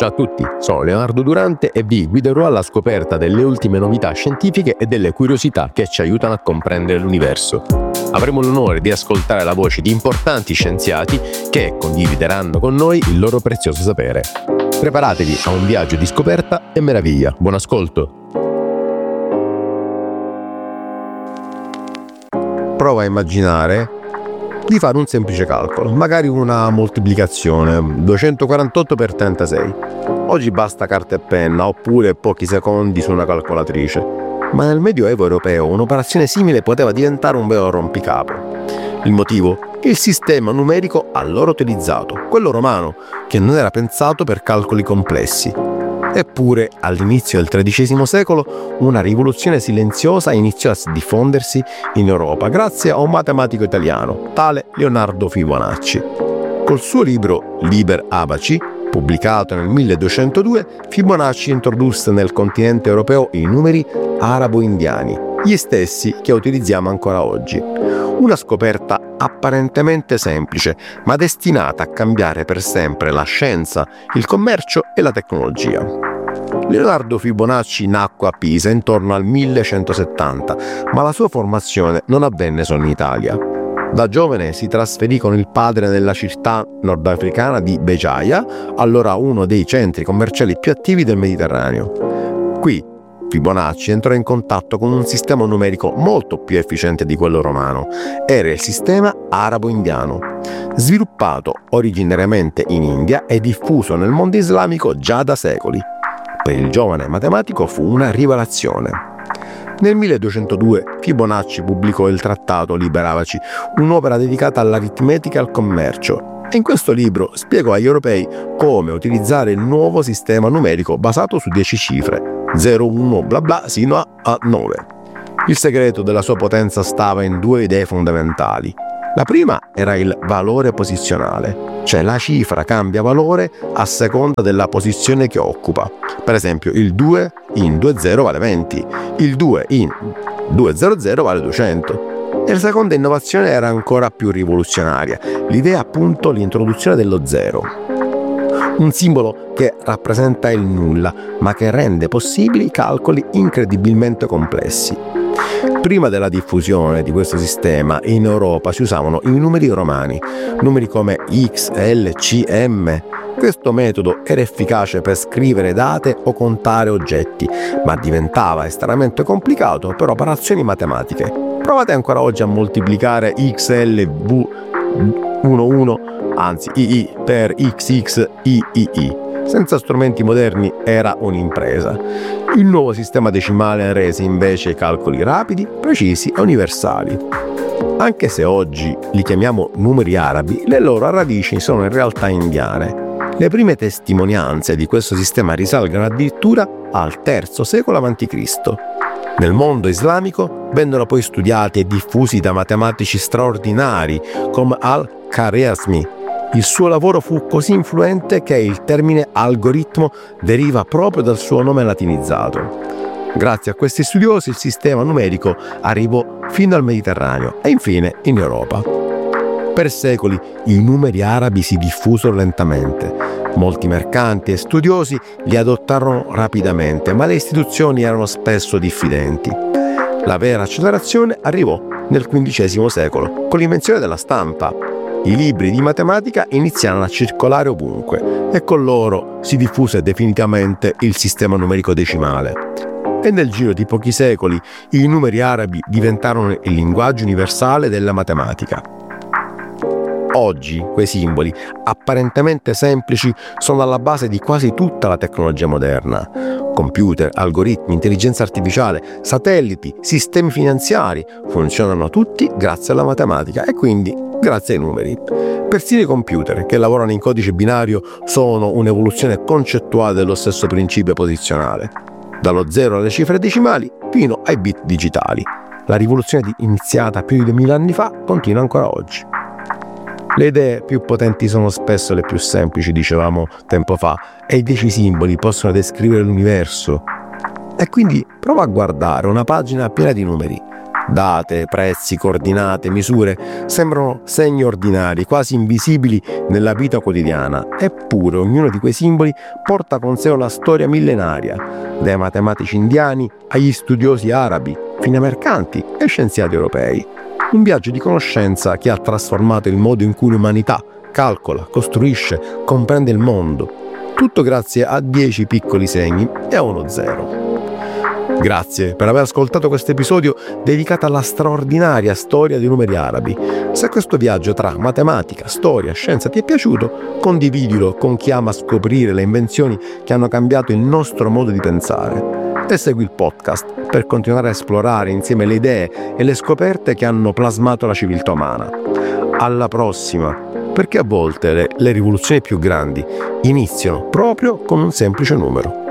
Ciao a tutti, sono Leonardo Durante e vi guiderò alla scoperta delle ultime novità scientifiche e delle curiosità che ci aiutano a comprendere l'universo. Avremo l'onore di ascoltare la voce di importanti scienziati che condivideranno con noi il loro prezioso sapere. Preparatevi a un viaggio di scoperta e meraviglia. Buon ascolto! Prova a immaginare di fare un semplice calcolo, magari una moltiplicazione, 248 per 36. Oggi basta carta e penna oppure pochi secondi su una calcolatrice, ma nel Medioevo europeo un'operazione simile poteva diventare un vero rompicapo. Il motivo? Il sistema numerico allora utilizzato, quello romano, che non era pensato per calcoli complessi. Eppure, all'inizio del XIII secolo, una rivoluzione silenziosa iniziò a diffondersi in Europa grazie a un matematico italiano, tale Leonardo Fibonacci. Col suo libro Liber Abaci, pubblicato nel 1202, Fibonacci introdusse nel continente europeo i numeri arabo-indiani, gli stessi che utilizziamo ancora oggi. Una scoperta apparentemente semplice, ma destinata a cambiare per sempre la scienza, il commercio e la tecnologia. Leonardo Fibonacci nacque a Pisa intorno al 1170, ma la sua formazione non avvenne solo in Italia. Da giovane si trasferì con il padre nella città nordafricana di Béjaïa, allora uno dei centri commerciali più attivi del Mediterraneo. Qui Fibonacci entrò in contatto con un sistema numerico molto più efficiente di quello romano. Era il sistema arabo-indiano, sviluppato originariamente in India e diffuso nel mondo islamico già da secoli. Per il giovane matematico fu una rivelazione. Nel 1202 Fibonacci pubblicò il trattato Liber Abaci, un'opera dedicata all'aritmetica e al commercio. E in questo libro spiegò agli europei come utilizzare il nuovo sistema numerico basato su 10 cifre, 0, 1, bla bla, sino a 9. Il segreto della sua potenza stava in due idee fondamentali. La prima era il valore posizionale, cioè la cifra cambia valore a seconda della posizione che occupa. Per esempio, il 2 in 20 vale 20, il 2 in 200 vale 200. E la seconda innovazione era ancora più rivoluzionaria, l'idea appunto l'introduzione dello zero. Un simbolo che rappresenta il nulla, ma che rende possibili calcoli incredibilmente complessi. Prima della diffusione di questo sistema, in Europa si usavano i numeri romani, numeri come X, L, C, M. Questo metodo era efficace per scrivere date o contare oggetti, ma diventava estremamente complicato per operazioni matematiche. Provate ancora oggi a moltiplicare XLV11, anzi II per XX III. Senza strumenti moderni era un'impresa. Il nuovo sistema decimale rese invece i calcoli rapidi, precisi e universali. Anche se oggi li chiamiamo numeri arabi, le loro radici sono in realtà indiane. Le prime testimonianze di questo sistema risalgono addirittura al III secolo a.C. Nel mondo islamico vennero poi studiati e diffusi da matematici straordinari come Al-Khwarizmi. Il suo lavoro fu così influente che il termine algoritmo deriva proprio dal suo nome latinizzato. Grazie a questi studiosi il sistema numerico arrivò fino al Mediterraneo e infine in Europa. Per secoli i numeri arabi si diffusero lentamente. Molti mercanti e studiosi li adottarono rapidamente, ma le istituzioni erano spesso diffidenti. La vera accelerazione arrivò nel XV secolo con l'invenzione della stampa. I libri di matematica iniziarono a circolare ovunque e con loro si diffuse definitivamente il sistema numerico decimale. E nel giro di pochi secoli i numeri arabi diventarono il linguaggio universale della matematica. Oggi quei simboli, apparentemente semplici, sono alla base di quasi tutta la tecnologia moderna. Computer, algoritmi, intelligenza artificiale, satelliti, sistemi finanziari funzionano tutti grazie alla matematica e quindi grazie ai numeri. Persino i computer, che lavorano in codice binario, sono un'evoluzione concettuale dello stesso principio posizionale. Dallo zero alle cifre decimali fino ai bit digitali. La rivoluzione iniziata più di 2000 anni fa continua ancora oggi. Le idee più potenti sono spesso le più semplici, dicevamo tempo fa, e i 10 simboli possono descrivere l'universo. E quindi prova a guardare una pagina piena di numeri. Date, prezzi, coordinate, misure sembrano segni ordinari, quasi invisibili nella vita quotidiana, eppure ognuno di quei simboli porta con sé una storia millenaria, dai matematici indiani agli studiosi arabi, fino ai mercanti e scienziati europei. Un viaggio di conoscenza che ha trasformato il modo in cui l'umanità calcola, costruisce, comprende il mondo, tutto grazie a 10 piccoli segni e a uno zero. Grazie per aver ascoltato questo episodio dedicato alla straordinaria storia dei numeri arabi. Se questo viaggio tra matematica, storia, scienza ti è piaciuto, condividilo con chi ama scoprire le invenzioni che hanno cambiato il nostro modo di pensare. E segui il podcast per continuare a esplorare insieme le idee e le scoperte che hanno plasmato la civiltà umana. Alla prossima, perché a volte le rivoluzioni più grandi iniziano proprio con un semplice numero.